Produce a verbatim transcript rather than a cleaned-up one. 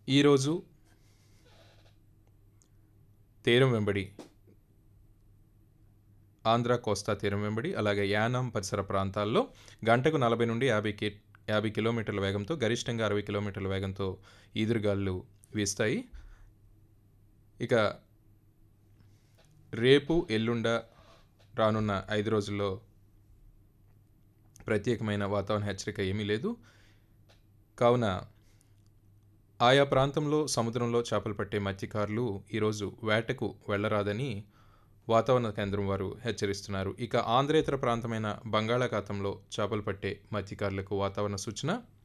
ఈరోజు తీరం వెంబడి ఆంధ్ర కోస్తా తీరం వెంబడి అలాగే యానాం పరిసర ప్రాంతాల్లో గంటకు నలభై నుండి యాభై కి యాభై కిలోమీటర్ల వేగంతో గరిష్టంగా అరవై కిలోమీటర్ల వేగంతో ఈదురుగాలులు వీస్తాయి. ఇక రేపు ఎల్లుండ రానున్న ఐదు రోజుల్లో ప్రత్యేకమైన వాతావరణ హెచ్చరిక ఏమీ లేదు. కావున ఆయా ప్రాంతంలో సముద్రంలో చేపలు పట్టే మత్స్యకారులు ఈరోజు వేటకు వెళ్లరాదని వాతావరణ కేంద్రం వారు హెచ్చరిస్తున్నారు. ఇక ఆంధ్రేతర ప్రాంతమైన బంగాళాఖాతంలో చేపలు పట్టే మత్స్యకారులకు వాతావరణ సూచన.